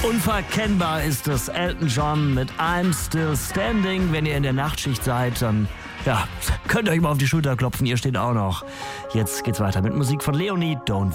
Unverkennbar ist es Elton John mit I'm Still Standing. Wenn ihr in der Nachtschicht seid, dann könnt ihr euch mal auf die Schulter klopfen, ihr steht auch noch. Jetzt geht's weiter mit Musik von Leonie, Don't